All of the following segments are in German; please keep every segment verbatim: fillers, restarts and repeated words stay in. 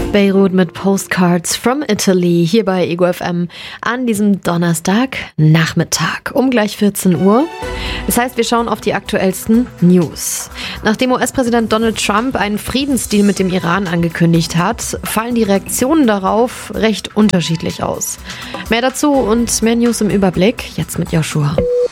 Beirut mit Postcards from Italy hier bei Ego F M an diesem Donnerstagnachmittag um gleich vierzehn Uhr. Das heißt, wir schauen auf die aktuellsten News. Nachdem U S-Präsident Donald Trump einen Friedensdeal mit dem Iran angekündigt hat, fallen die Reaktionen darauf recht unterschiedlich aus. Mehr dazu und mehr News im Überblick, jetzt mit Joshua.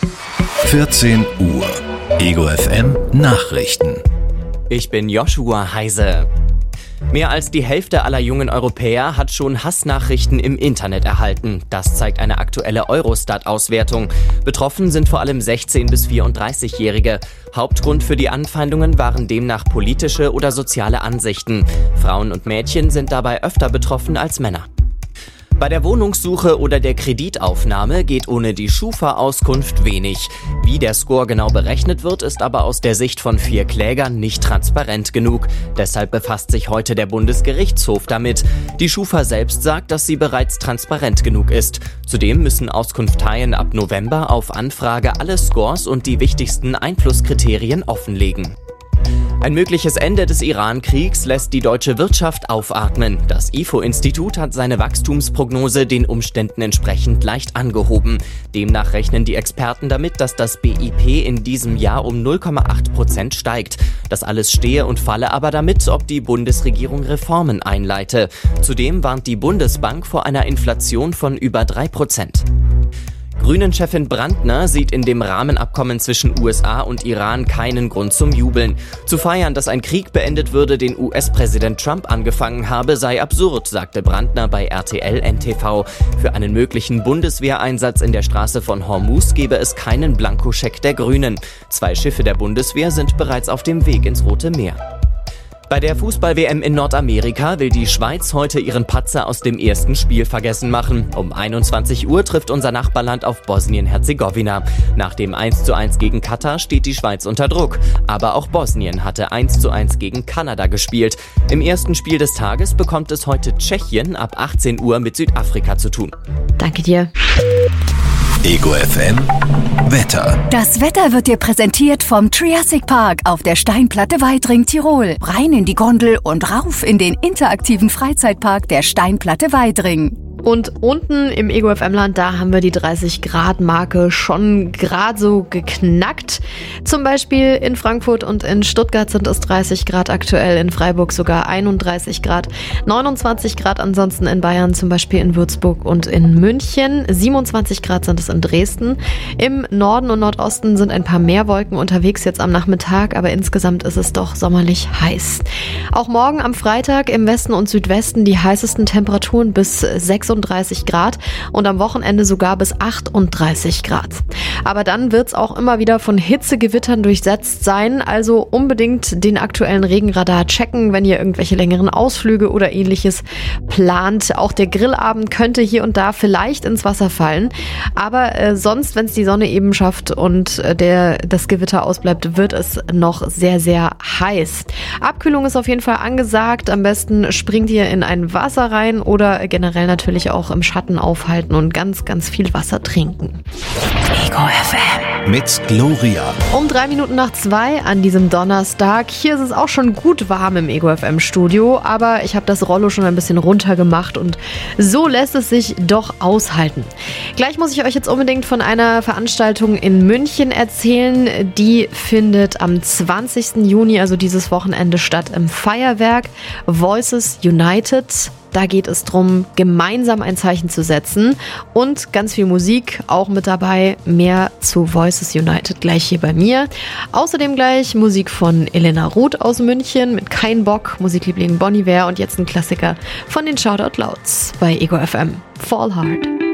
vierzehn Uhr. Ego F M Nachrichten. Ich bin Joshua Heise. Mehr als die Hälfte aller jungen Europäer hat schon Hassnachrichten im Internet erhalten. Das zeigt eine aktuelle Eurostat-Auswertung. Betroffen sind vor allem sechzehn- bis vierunddreißigjährige. Hauptgrund für die Anfeindungen waren demnach politische oder soziale Ansichten. Frauen und Mädchen sind dabei öfter betroffen als Männer. Bei der Wohnungssuche oder der Kreditaufnahme geht ohne die Schufa-Auskunft wenig. Wie der Score genau berechnet wird, ist aber aus der Sicht von vier Klägern nicht transparent genug. Deshalb befasst sich heute der Bundesgerichtshof damit. Die Schufa selbst sagt, dass sie bereits transparent genug ist. Zudem müssen Auskunfteien ab November auf Anfrage alle Scores und die wichtigsten Einflusskriterien offenlegen. Ein mögliches Ende des Iran-Kriegs lässt die deutsche Wirtschaft aufatmen. Das I F O-Institut hat seine Wachstumsprognose den Umständen entsprechend leicht angehoben. Demnach rechnen die Experten damit, dass das B I P in diesem Jahr um null Komma acht Prozent steigt. Das alles stehe und falle aber damit, ob die Bundesregierung Reformen einleite. Zudem warnt die Bundesbank vor einer Inflation von über drei Prozent. Grünen-Chefin Brandner sieht in dem Rahmenabkommen zwischen U S A und Iran keinen Grund zum Jubeln. Zu feiern, dass ein Krieg beendet würde, den U S-Präsident Trump angefangen habe, sei absurd, sagte Brandner bei R T L N T V. Für einen möglichen Bundeswehreinsatz in der Straße von Hormuz gebe es keinen Blankoscheck der Grünen. Zwei Schiffe der Bundeswehr sind bereits auf dem Weg ins Rote Meer. Bei der Fußball-W M in Nordamerika will die Schweiz heute ihren Patzer aus dem ersten Spiel vergessen machen. Um einundzwanzig Uhr trifft unser Nachbarland auf Bosnien-Herzegowina. Nach dem eins zu eins gegen Katar steht die Schweiz unter Druck. Aber auch Bosnien hatte eins zu eins gegen Kanada gespielt. Im ersten Spiel des Tages bekommt es heute Tschechien ab achtzehn Uhr mit Südafrika zu tun. Danke dir. Ego F M Wetter. Das Wetter wird dir präsentiert vom Triassic Park auf der Steinplatte Weidring, Tirol. Rein in die Gondel und rauf in den interaktiven Freizeitpark der Steinplatte Weidring. Und unten im Ego F M-Land, da haben wir die dreißig Grad Marke schon gerade so geknackt. Zum Beispiel in Frankfurt und in Stuttgart sind es dreißig Grad aktuell, in Freiburg sogar einunddreißig Grad, neunundzwanzig Grad ansonsten in Bayern, zum Beispiel in Würzburg und in München, siebenundzwanzig Grad sind es in Dresden. Im Norden und Nordosten sind ein paar mehr Wolken unterwegs jetzt am Nachmittag, aber insgesamt ist es doch sommerlich heiß. Auch morgen am Freitag im Westen und Südwesten die heißesten Temperaturen bis sechsunddreißig Grad und am Wochenende sogar bis achtunddreißig Grad. Aber dann wird es auch immer wieder von Hitzegewittern durchsetzt sein, also unbedingt den aktuellen Regenradar checken, wenn ihr irgendwelche längeren Ausflüge oder ähnliches plant. Auch der Grillabend könnte hier und da vielleicht ins Wasser fallen, aber äh, sonst, wenn es die Sonne eben schafft und äh, der, das Gewitter ausbleibt, wird es noch sehr, sehr heiß. Abkühlung ist auf jeden Fall angesagt, am besten springt ihr in ein Wasser rein oder generell natürlich auch im Schatten aufhalten und ganz, ganz viel Wasser trinken. Ego F M mit Gloria. Um drei Minuten nach zwei an diesem Donnerstag. Hier ist es auch schon gut warm im Ego F M Studio, aber ich habe das Rollo schon ein bisschen runtergemacht und so lässt es sich doch aushalten. Gleich muss ich euch jetzt unbedingt von einer Veranstaltung in München erzählen. Die findet am zwanzigsten Juni, also dieses Wochenende, statt im Feuerwerk Voices United. Da geht es darum, gemeinsam ein Zeichen zu setzen und ganz viel Musik auch mit dabei. Mehr zu Voices United gleich hier bei mir. Außerdem gleich Musik von Elena Roth aus München mit Kein Bock, Musikliebling Bon Iver und jetzt ein Klassiker von den Shoutout Louds bei Ego F M. Fall Hard.